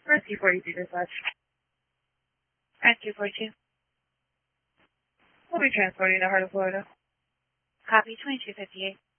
Rescue 42 dispatch. Rescue 42. We'll be transporting to Heart of Florida. Copy 2258.